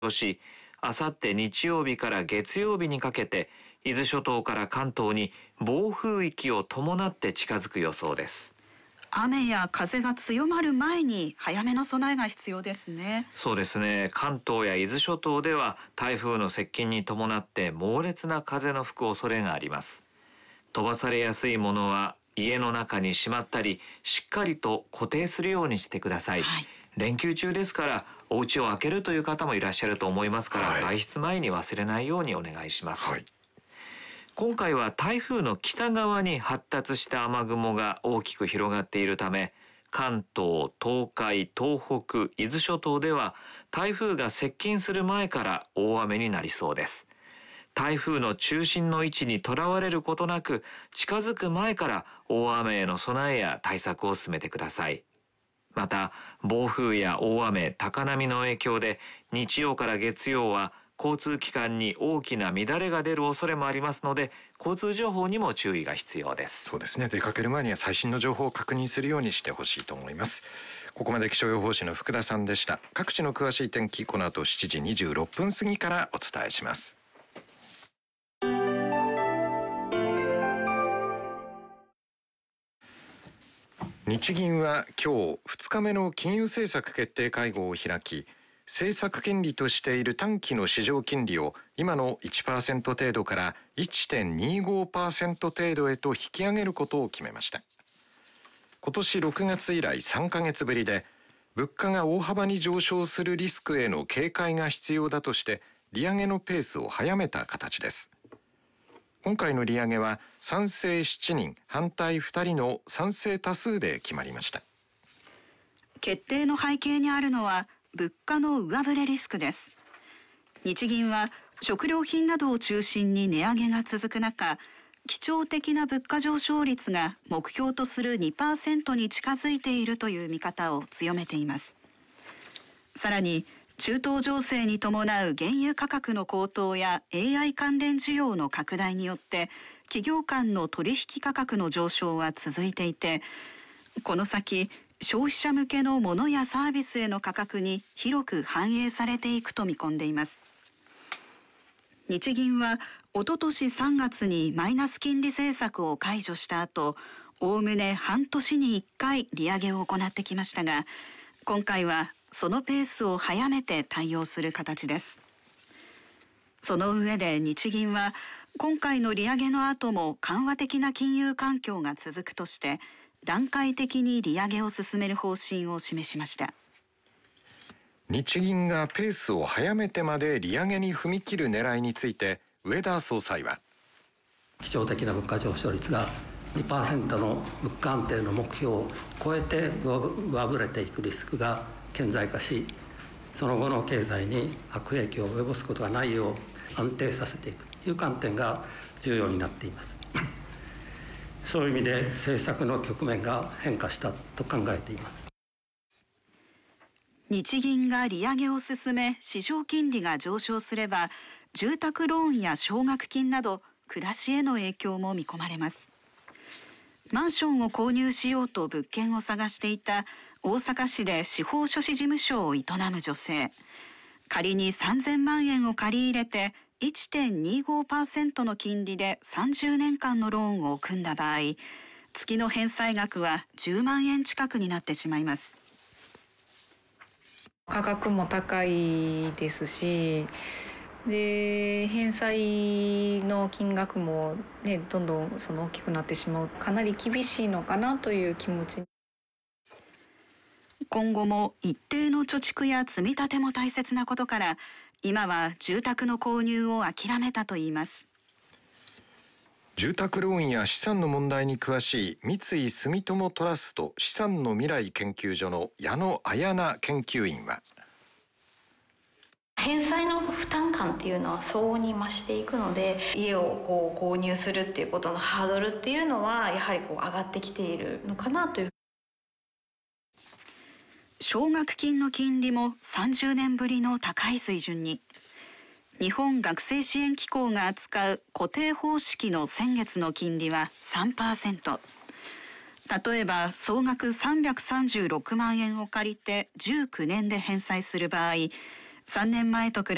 し、あさって日曜日から月曜日にかけて、伊豆諸島から関東に暴風域を伴って近づく予想です。 雨や風が強まる前に早めの備えが必要ですね。 そうですね。関東や伊豆諸島では台風の接近に伴って猛烈な風の吹く恐れがあります。飛ばされやすいものは家の中にしまったり、しっかりと固定するようにしてください。連休中ですからお家を開けるという方もいらっしゃると思いますから、外出前に忘れないようにお願いします。今回は台風の北側に発達した雨雲が大きく広がっているため、関東、東海、東北、伊豆諸島では台風が接近する前から大雨になりそうです。台風の中心の位置にとらわれることなく、近づく前から大雨への備えや対策を進めてください。また、暴風や大雨、高波の影響で日曜から月曜は交通機関に大きな乱れが出る恐れもありますので、交通情報にも注意が必要です。 そうですね。出かける前には最新の情報を確認するようにしてほしいと思います。ここまで気象予報士の福田さんでした。各地の詳しい天気、この後7時26分過ぎからお伝えします。日銀は今日2日目の金融政策決定会合を開き、政策金利としている短期の市場金利を今の 1% 程度から 1.25% 程度へと引き上げることを決めました。今年6月以来3ヶ月ぶりで、物価が大幅に上昇するリスクへの警戒が必要だとして利上げのペースを早めた形です。今回の利上げは賛成7人、反対2人の賛成多数で決まりました。 決定の背景にあるのは物価の上振れリスクです。日銀は食料品などを中心に値上げが続く中、基調的な物価上昇率が目標とする 2% に近づいているという見方を強めています。さらに中東情勢に伴う原油価格の高騰や AI 関連需要の拡大によって企業間の取引価格の上昇は続いていて、この先消費者向けの物やサービスへの価格に広く反映されていくと見込んでいます。日銀はおととし3月にマイナス金利政策を解除した後、おおむね半年に1回利上げを行ってきましたが、今回はそのペースを早めて対応する形です。その上で日銀は今回の利上げの後も緩和的な金融環境が続くとして段階的に利上げを進める方針を示しました。 日銀がペースを早めてまで利上げに踏み切る狙いについて植田総裁は、 基調的な物価上昇率が 2% の物価安定の目標を超えて上振れていくリスクが顕在化し、その後の経済に悪影響を及ぼすことがないよう安定させていくという観点が重要になっています。そういう意味で政策の局面が変化したと考えています。 日銀が利上げを進め市場金利が上昇すれば、住宅ローンや奨学金など暮らしへの影響も見込まれます。マンションを購入しようと物件を探していた大阪市で司法書士事務所を営む女性、仮に3000万円を借り入れて 1.25% の金利で30年間のローンを組んだ場合、月の返済額は10万円近くになってしまいます。 価格も高いですし、で返済の金額も、どんどん大きくなってしまう、かなり厳しいのかなという気持ち。 今後も一定の貯蓄や積み立ても大切なことから、今は住宅の購入を諦めたといいます。 住宅ローンや資産の問題に詳しい三井住友トラスト資産の未来研究所の矢野彩奈研究員は、 返済の負担感っていうのは相応に増していくので、家を購入するっていうことのハードルっていうのはやはり上がってきているのかなという。 奨学金の金利も30年ぶりの高い水準に。日本学生支援機構が扱う固定方式の先月の金利は 3%。例えば総額336万円を借りて19年で返済する場合、3年前と比べ